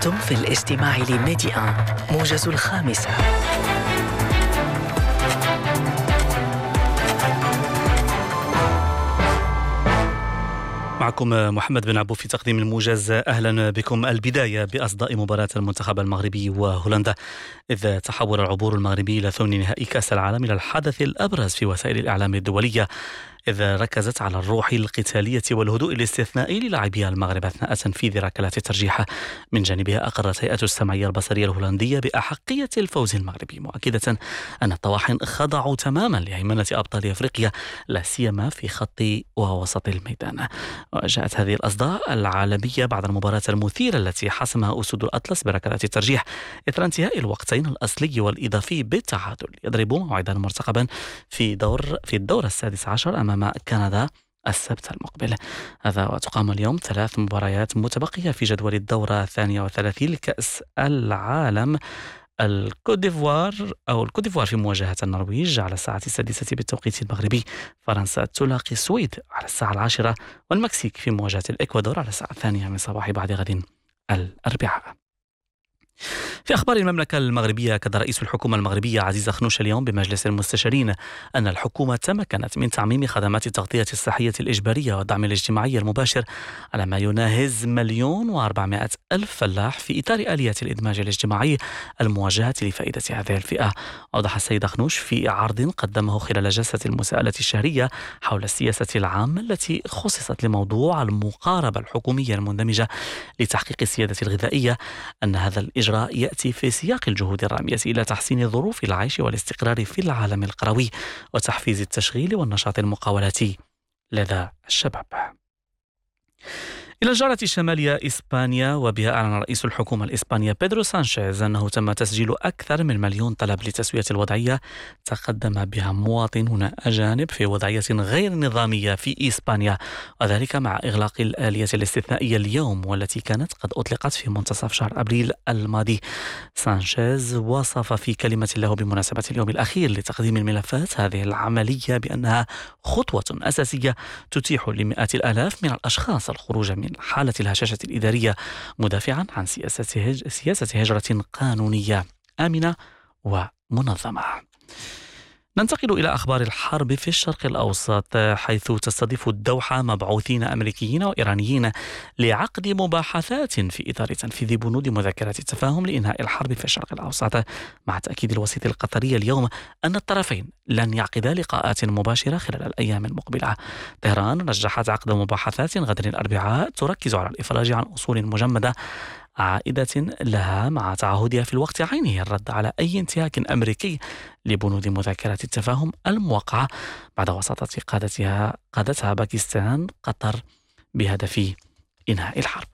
أنتم في الاستماع لميديا موجز الخامسة. معكم محمد بن عبو في تقديم الموجز. أهلا بكم. البداية بأصداء مباراة المنتخب المغربي وهولندا، إذ تحول العبور المغربي إلى ثمن نهائي كأس العالم إلى الحدث الأبرز في وسائل الإعلام الدولية، إذ ركزت على الروح القتالية والهدوء الاستثنائي للاعبي المغرب أثناء تنفيذ ركلات الترجيح. من جانبها أقرت هيئة السمعية البصرية الهولندية بأحقية الفوز المغربي، مؤكدة أن الطواحن خضعوا تماما لهيمنة أبطال أفريقيا، لا سيما في خط ووسط الميدان. وجاءت هذه الأصداء العالمية بعد المباراة المثيرة التي حسمها أسود الأطلس بركلات الترجيح إثر انتهاء الوقتين الأصلي والإضافي بالتعادل. يضرب موعدا مرتقبا في الدور السادس عشر أمام كندا السبت المقبل. هذا وتقام اليوم 3 مباريات متبقية في جدول الدورة 32 لكأس العالم. الكوديفوار في مواجهة النرويج على الساعة 6 بالتوقيت المغربي، فرنسا تلاقي السويد على الساعة 10، والمكسيك في مواجهة الإكوادور على الساعة 2 من صباح بعد غد الأربعاء. في أخبار المملكة المغربية، أكد رئيس الحكومة المغربية عزيز خنوش اليوم بمجلس المستشارين أن الحكومة تمكنت من تعميم خدمات التغطية الصحية الإجبارية والدعم الاجتماعي المباشر على ما يناهز 1,400,000 فلاح في إطار آليات الإدماج الاجتماعي الموجهة لفائدة هذه الفئة. أوضح السيد خنوش في عرض قدمه خلال جلسة المساءلة الشهرية حول السياسة العامة التي خصصت لموضوع المقاربة الحكومية المندمجة لتحقيق السيادة الغذائية أن هذا الإجراء يأتي في سياق الجهود الرامية إلى تحسين ظروف العيش والاستقرار في العالم القروي وتحفيز التشغيل والنشاط المقاولاتي لدى الشباب. إلى الجارة الشمالية إسبانيا، وبها أعلن رئيس الحكومة الإسبانية بيدرو سانشيز أنه تم تسجيل أكثر من 1,000,000 طلب لتسوية الوضعية تقدم بها مواطنون أجانب في وضعية غير نظامية في إسبانيا، وذلك مع إغلاق الآلية الاستثنائية اليوم والتي كانت قد أطلقت في منتصف شهر أبريل الماضي. سانشيز وصف في كلمة له بمناسبة اليوم الأخير لتقديم الملفات هذه العملية بأنها خطوة أساسية تتيح لمئات الآلاف من الأشخاص الخروج من حالة الهشاشة الإدارية، مدافعا عن سياسة هجرة قانونية آمنة ومنظمة. ننتقل إلى أخبار الحرب في الشرق الأوسط، حيث تستضيف الدوحة مبعوثين أمريكيين وإيرانيين لعقد مباحثات في إطار تنفيذ بنود مذكرة التفاهم لإنهاء الحرب في الشرق الأوسط، مع تأكيد الوسيط القطري اليوم أن الطرفين لن يعقدا لقاءات مباشرة خلال الأيام المقبلة. طهران رجحت عقد مباحثات غدا الأربعاء تركز على الإفراج عن أصول مجمدة عائدة لها، مع تعهدها في الوقت عينه الرد على أي انتهاك أمريكي لبنود مذكرة التفاهم الموقعة بعد وساطة قادتها باكستان قطر بهدف إنهاء الحرب.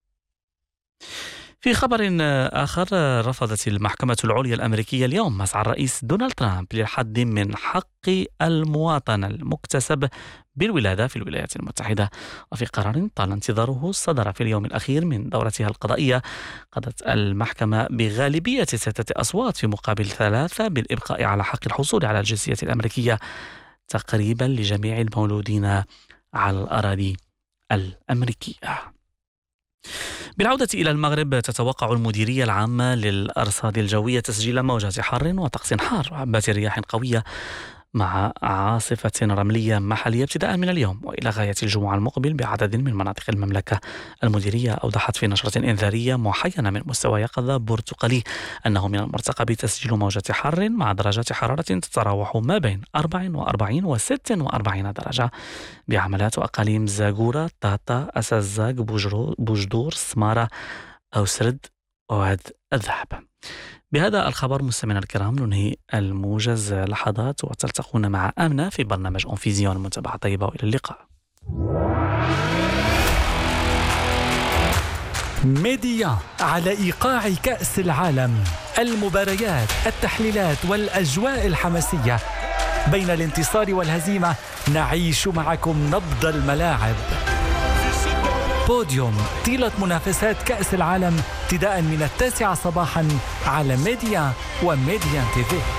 في خبر آخر، رفضت المحكمة العليا الأمريكية اليوم مسعى الرئيس دونالد ترامب للحد من حق المواطن المكتسب بالولادة في الولايات المتحدة. وفي قرار طال انتظاره صدر في اليوم الأخير من دورتها القضائية، قضت المحكمة بغالبية 6 أصوات في مقابل 3 بالإبقاء على حق الحصول على الجنسية الأمريكية تقريبا لجميع المولودين على الأراضي الأمريكية. بالعودة إلى المغرب، تتوقع المديرية العامة للأرصاد الجوية تسجيل موجات حر وطقس حار وهبات رياح قوية مع عاصفة رملية محلية ابتداء من اليوم وإلى غاية الجمعة المقبل بعدد من مناطق المملكة. المديرية أوضحت في نشرة إنذارية محينة من مستوى يقظة برتقالي أنه من المرتقب تسجيل موجات حر مع درجات حرارة تتراوح ما بين 44 و 46 درجة بعملات وأقاليم زاغورة، طاطا، أسازاغ، بوجدور، سمارة، أوسرد وواد الذهب. بهذا الخبر مستمعينا الكرام ننهي الموجز لحظات، وتلتقون مع آمنة في برنامج أونفيزيون. متابعة طيبة وإلى اللقاء. ميديا على إيقاع كأس العالم، المباريات، التحليلات والأجواء الحماسية. بين الانتصار والهزيمة نعيش معكم نبض الملاعب. بوديوم طيلة منافسات كأس العالم ابتداء من 9 صباحا على ميديا وميديا تي في.